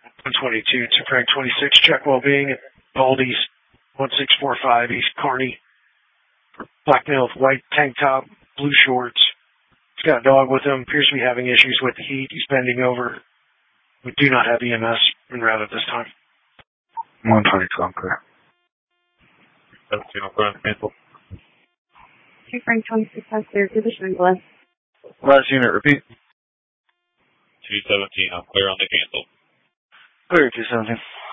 122 to Frank 26, check well-being at Baldy's 1645 East Kearney. Black male with white tank top, blue shorts. He's got a dog with him, appears to be having issues with the heat. He's bending over. We do not have EMS en route at this time. 122, I'm clear. 17, I'm clear on the cancel. Okay, Frank 26 has clear position, bless. Last unit, repeat. 217, I'm clear on the cancel. Clear, 217.